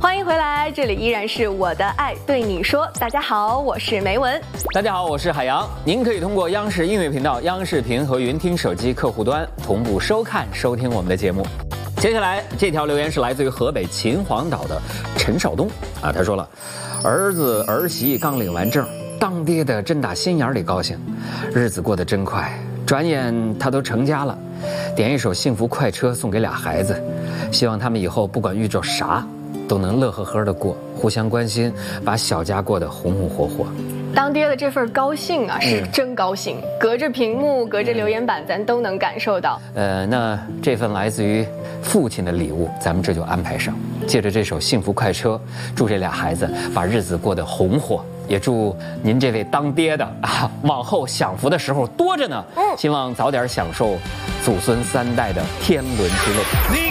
欢迎回来，这里依然是我的爱对你说。大家好，我是梅文。 大家好，我是海洋。您可以通过央视音乐频道、央视频和云听手机客户端同步收看、收听我们的节目。接下来这条留言是来自于河北秦皇岛的陈少东啊，他说了，儿子儿媳刚领完证，当爹的真打心眼里高兴，日子过得真快，转眼他都成家了，点一首幸福快车送给俩孩子，希望他们以后不管遇着啥都能乐呵呵的过，互相关心，把小家过得红红火火。 当爹的这份高兴啊，是真高兴，隔着屏幕隔着留言板咱都能感受到。 那这份来自于父亲的礼物咱们这就安排上，借着这首幸福快车，祝这俩孩子把日子过得红火，也祝您这位当爹的啊，往后享福的时候多着呢。希望早点享受祖孙三代的天伦之乐。